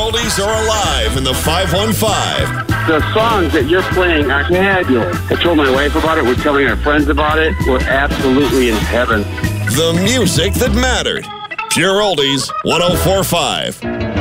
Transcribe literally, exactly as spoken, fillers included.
Oldies are alive in the five one five. The songs that you're playing are fabulous. I told my wife about it. We're telling our friends about it. We're absolutely in heaven. The music that mattered. Pure Oldies, one oh four point five.